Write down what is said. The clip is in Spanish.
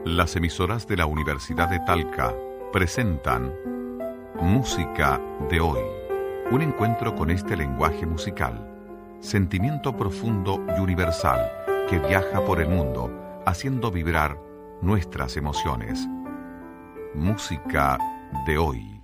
Las emisoras de la Universidad de Talca presentan Música de Hoy, un encuentro con este lenguaje musical, sentimiento profundo y universal que viaja por el mundo, haciendo vibrar nuestras emociones. Música de Hoy.